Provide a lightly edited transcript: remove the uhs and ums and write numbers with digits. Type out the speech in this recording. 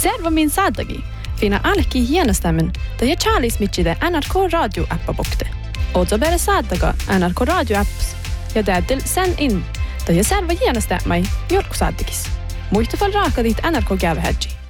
Servo min saadagi. Fina alki hienastämmen, da je Charlies mitchide NRK Radio appa bokte. Ozo bere saadaga NRK Radio apps. Ja täytyy sen in, da je servo hienastämmai jorku saadagis. Muista fall raaka dit NRK gävehädji.